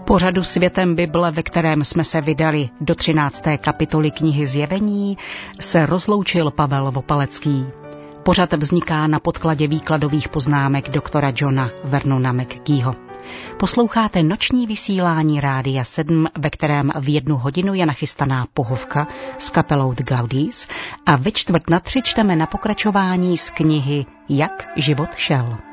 pořadu Světem Bible, ve kterém jsme se vydali do 13. kapitoly knihy Zjevení, se rozloučil Pavel Vopalecký. Pořad vzniká na podkladě výkladových poznámek doktora Johna Vernona McGeeho. Posloucháte noční vysílání Rádia 7, ve kterém v 1 hodinu je nachystaná pohovka s kapelou The Gaudís a ve 2:45 čteme na pokračování z knihy Jak život šel.